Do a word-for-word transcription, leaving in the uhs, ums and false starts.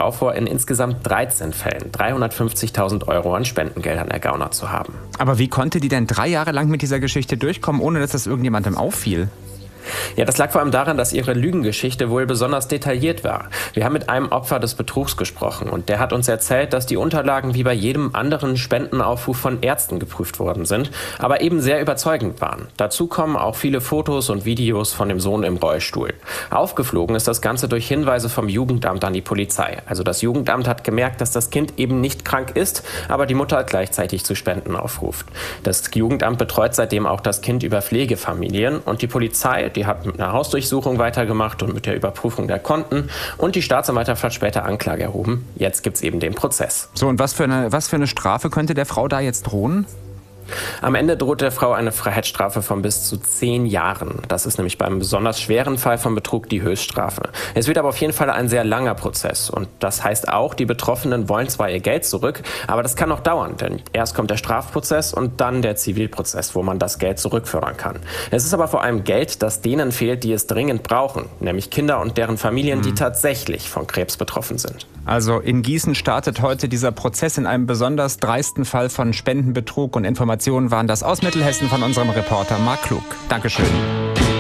Frau vor, in insgesamt dreizehn Fällen dreihundertfünfzigtausend Euro an Spendengeldern ergaunert zu haben. Aber wie konnte die denn drei Jahre lang mit dieser Geschichte durchkommen, ohne dass das irgendjemandem auffiel? Ja, das lag vor allem daran, dass ihre Lügengeschichte wohl besonders detailliert war. Wir haben mit einem Opfer des Betrugs gesprochen und der hat uns erzählt, dass die Unterlagen wie bei jedem anderen Spendenaufruf von Ärzten geprüft worden sind, aber eben sehr überzeugend waren. Dazu kommen auch viele Fotos und Videos von dem Sohn im Rollstuhl. Aufgeflogen ist das Ganze durch Hinweise vom Jugendamt an die Polizei. Also das Jugendamt hat gemerkt, dass das Kind eben nicht krank ist, aber die Mutter gleichzeitig zu Spenden aufruft. Das Jugendamt betreut seitdem auch das Kind über Pflegefamilien und die Polizei, die hat mit einer Hausdurchsuchung weitergemacht und mit der Überprüfung der Konten und die Staatsanwaltschaft hat später Anklage erhoben. Jetzt gibt's eben den Prozess. So, und was für eine, was für eine Strafe könnte der Frau da jetzt drohen? Am Ende droht der Frau eine Freiheitsstrafe von bis zu zehn Jahren. Das ist nämlich beim besonders schweren Fall von Betrug die Höchststrafe. Es wird aber auf jeden Fall ein sehr langer Prozess. Und das heißt auch, die Betroffenen wollen zwar ihr Geld zurück, aber das kann noch dauern. Denn erst kommt der Strafprozess und dann der Zivilprozess, wo man das Geld zurückfördern kann. Es ist aber vor allem Geld, das denen fehlt, die es dringend brauchen. Nämlich Kinder und deren Familien, mhm. die tatsächlich von Krebs betroffen sind. Also in Gießen startet heute dieser Prozess in einem besonders dreisten Fall von Spendenbetrug und Informationen waren das aus Mittelhessen von unserem Reporter Marc Klug. Dankeschön.